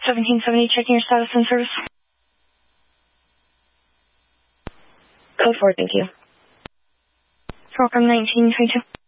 1770, checking your status and service. Code 4, thank you. Welcome 1922.